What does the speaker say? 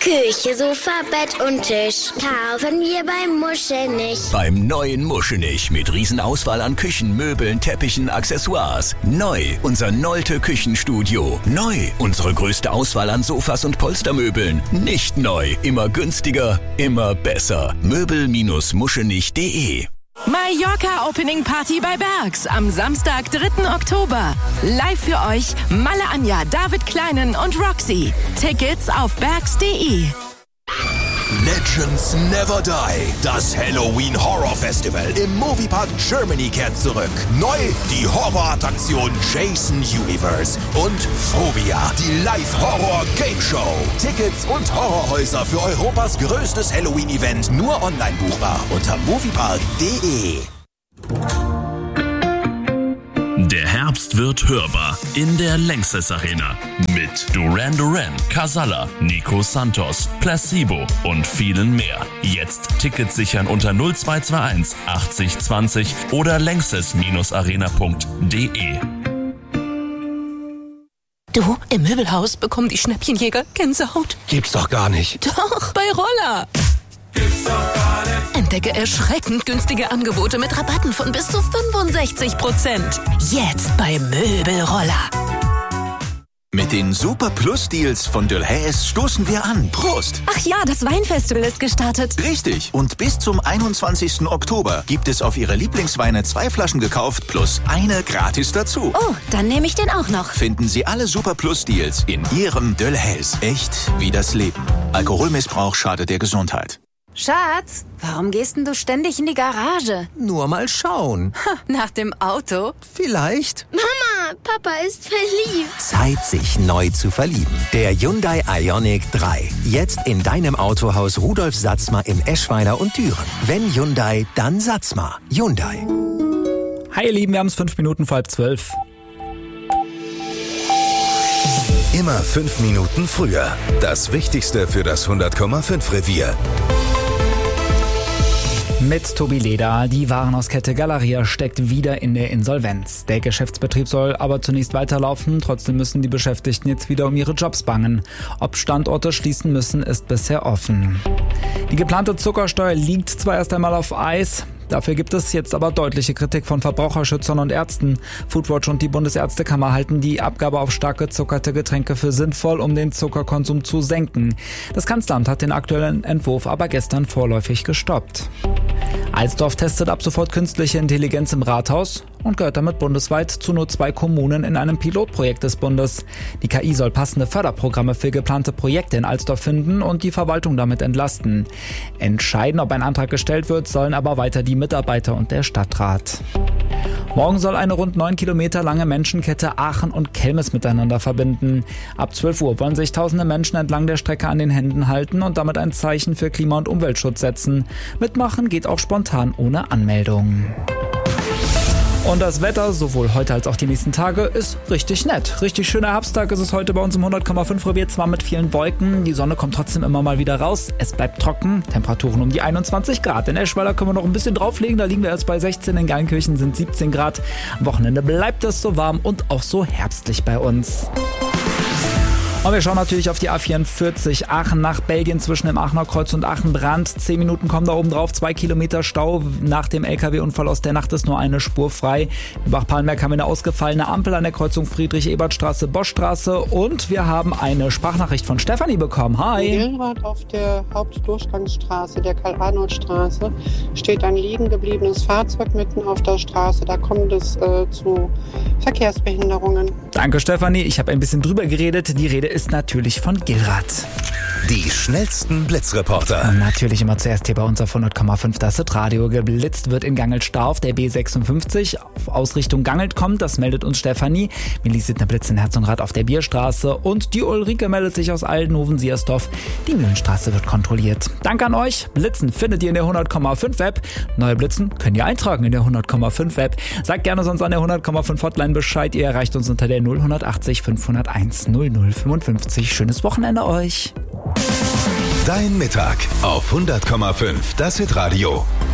Küche, Sofa, Bett und Tisch kaufen wir beim Muschelnich. Beim neuen Muschelnich mit Riesenauswahl an Küchen, Möbeln, Teppichen, Accessoires. Neu unser Nolte Küchenstudio. Neu unsere größte Auswahl an Sofas und Polstermöbeln. Nicht neu, immer günstiger, immer besser. Möbel-muschelnich.de. Mallorca Opening Party bei Bergs am Samstag, 3. Oktober. Live für euch Malle Anja, David Kleinen und Roxy. Tickets auf bergs.de. Legends Never Die. Das Halloween Horror Festival im Moviepark Germany kehrt zurück. Neu die Horrorattraktion Jason Universe und Phobia, die Live-Horror-Game-Show. Tickets und Horrorhäuser für Europas größtes Halloween-Event nur online buchbar unter moviepark.de. Der Herbst wird hörbar in der Lanxess Arena mit Duran Duran, Casalla, Nico Santos, Placebo und vielen mehr. Jetzt Tickets sichern unter 0221 80 20 oder lanxess-arena.de. Du, im Möbelhaus bekommen die Schnäppchenjäger Gänsehaut. Gibt's doch gar nicht. Doch, bei Roller. Gibt's doch gar nicht. Entdecke erschreckend günstige Angebote mit Rabatten von bis zu 65%. Jetzt bei Möbelroller. Mit den Super Plus Deals von Delhaize stoßen wir an. Prost! Ach ja, das Weinfestival ist gestartet. Richtig. Und bis zum 21. Oktober gibt es auf Ihre Lieblingsweine 2 Flaschen gekauft plus eine gratis dazu. Oh, dann nehme ich den auch noch. Finden Sie alle Super Plus Deals in Ihrem Delhaize. Echt wie das Leben. Alkoholmissbrauch schadet der Gesundheit. Schatz, warum gehst denn du ständig in die Garage? Nur mal schauen. Nach dem Auto? Vielleicht. Mama, Papa ist verliebt. Zeit, sich neu zu verlieben. Der Hyundai Ioniq 3. Jetzt in deinem Autohaus Rudolf Satzmer in Eschweiler und Düren. Wenn Hyundai, dann Satzmer. Hyundai. Hi ihr Lieben, wir haben es 5 Minuten vor 11:30. Immer 5 Minuten früher. Das Wichtigste für das 100,5 Revier. Mit Tobi Leder. Die Warenhauskette Galeria steckt wieder in der Insolvenz. Der Geschäftsbetrieb soll aber zunächst weiterlaufen. Trotzdem müssen die Beschäftigten jetzt wieder um ihre Jobs bangen. Ob Standorte schließen müssen, ist bisher offen. Die geplante Zuckersteuer liegt zwar erst einmal auf Eis. Dafür gibt es jetzt aber deutliche Kritik von Verbraucherschützern und Ärzten. Foodwatch und die Bundesärztekammer halten die Abgabe auf stark gezuckerte Getränke für sinnvoll, um den Zuckerkonsum zu senken. Das Kanzleramt hat den aktuellen Entwurf aber gestern vorläufig gestoppt. Alsdorf testet ab sofort künstliche Intelligenz im Rathaus und gehört damit bundesweit zu nur 2 Kommunen in einem Pilotprojekt des Bundes. Die KI soll passende Förderprogramme für geplante Projekte in Alsdorf finden und die Verwaltung damit entlasten. Entscheiden, ob ein Antrag gestellt wird, sollen aber weiter die Mitarbeiter und der Stadtrat. Morgen soll eine rund 9 Kilometer lange Menschenkette Aachen und Kelmis miteinander verbinden. Ab 12 Uhr wollen sich tausende Menschen entlang der Strecke an den Händen halten und damit ein Zeichen für Klima- und Umweltschutz setzen. Mitmachen geht auch spontan ohne Anmeldung. Und das Wetter, sowohl heute als auch die nächsten Tage, ist richtig nett. Richtig schöner Herbsttag ist es heute bei uns im 100,5 Revier, zwar mit vielen Wolken. Die Sonne kommt trotzdem immer mal wieder raus. Es bleibt trocken, Temperaturen um die 21 Grad. In Eschweiler können wir noch ein bisschen drauflegen, da liegen wir erst bei 16, in Geilenkirchen sind 17 Grad. Am Wochenende bleibt es so warm und auch so herbstlich bei uns. Und wir schauen natürlich auf die A44 Aachen nach Belgien zwischen dem Aachener Kreuz und Aachen-Brand. 10 Minuten kommen da oben drauf, 2 Kilometer Stau. Nach dem LKW-Unfall aus der Nacht ist nur eine Spur frei. In Bach-Palenberg haben wir eine ausgefallene Ampel an der Kreuzung Friedrich-Ebert-Straße-Boschstraße. Und wir haben eine Sprachnachricht von Stefanie bekommen. Hi! In Gilrad auf der Hauptdurchgangsstraße, der Karl-Arnold-Straße, steht ein liegen gebliebenes Fahrzeug mitten auf der Straße. Da kommt es zu Verkehrsbehinderungen. Danke Stefanie, ich habe ein bisschen drüber geredet. Die Rede ist natürlich von Gilrad. Die schnellsten Blitzreporter. Natürlich immer zuerst hier bei uns auf 100,5 das Radio. Geblitzt wird in Gangelstau auf der B56. Auf Ausrichtung Gangelt kommt, das meldet uns Stefanie. Mir sieht eine Blitz in Herzogenrath auf der Bierstraße. Und die Ulrike meldet sich aus Aldenhoven-Siersdorf. Die Mühlenstraße wird kontrolliert. Danke an euch. Blitzen findet ihr in der 100,5 Web. Neue Blitzen könnt ihr eintragen in der 100,5 Web. Sagt gerne sonst an der 100,5 Hotline Bescheid. Ihr erreicht uns unter der 0180 501 0055. Schönes Wochenende euch. Dein Mittag auf 100,5 das Radio.